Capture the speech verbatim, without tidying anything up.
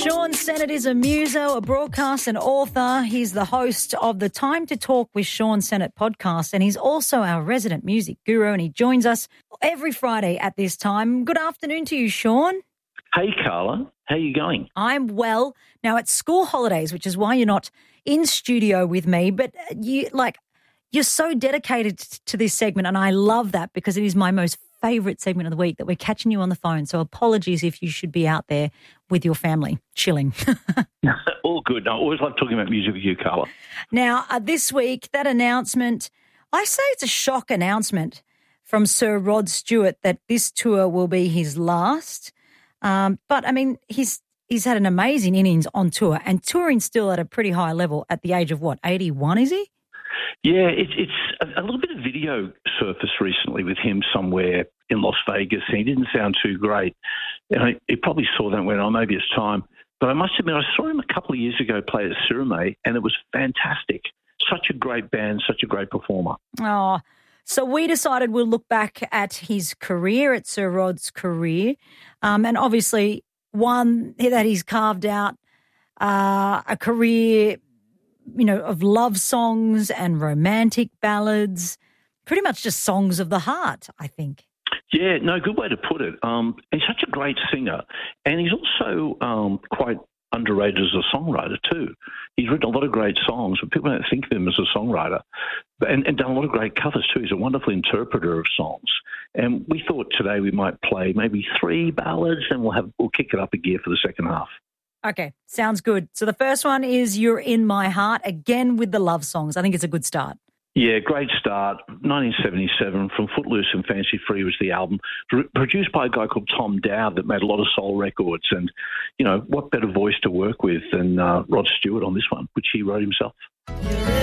Sean Sennett is a muso, a broadcast and author. He's the host of the Time to Talk with Sean Sennett podcast, and he's also our resident music guru, and he joins us every Friday at this time. Good afternoon to you, Sean. Hey, Carla. How are you going? I'm well. Now, it's school holidays, which is why you're not in studio with me, but you like you're so dedicated to this segment, and I love that because it is my most favourite segment of the week that we're catching you on the phone. So apologies if you should be out there with your family chilling. All good. I always love talking about music with you, Carla. Now, uh, this week, that announcement, I say it's a shock announcement from Sir Rod Stewart that this tour will be his last. Um, but, I mean, he's he's had an amazing innings on tour and touring still at a pretty high level at the age of, what, eighty-one, is he? Yeah, it's it's a, a little bit of video surfaced recently with him somewhere in Las Vegas, and he didn't sound too great. And I, he probably saw that and went, oh, maybe it's time. But I must admit, I saw him a couple of years ago play at Sirime, and it was fantastic. Such a great band, such a great performer. Oh, so we decided we'll look back at his career, at Sir Rod's career, um, and obviously one that he's carved out uh, a career, you know, of love songs and romantic ballads, pretty much just songs of the heart, I think. Yeah, no, good way to put it. Um, he's such a great singer, and he's also um, quite underrated as a songwriter too. He's written a lot of great songs, but people don't think of him as a songwriter, and, and done a lot of great covers too. He's a wonderful interpreter of songs, and we thought today we might play maybe three ballads, and we'll have we'll kick it up a gear for the second half. Okay, sounds good. So the first one is You're in My Heart, again with the love songs. I think it's a good start. Yeah, great start. nineteen seventy-seven, From Footloose and Fancy Free was the album, produced by a guy called Tom Dowd that made a lot of soul records. And, you know, what better voice to work with than uh, Rod Stewart on this one, which he wrote himself.